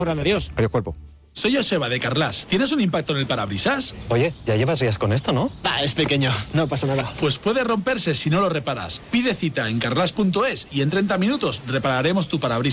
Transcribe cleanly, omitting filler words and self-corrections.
Adiós. Adiós, cuerpo. Soy Joseba de Carglass. ¿Tienes un impacto en el parabrisas? Oye, ya llevas días con esto, ¿no? Es pequeño, no pasa nada. Pues puede romperse si no lo reparas. Pide cita en carglass.es y en 30 minutos repararemos tu parabrisas.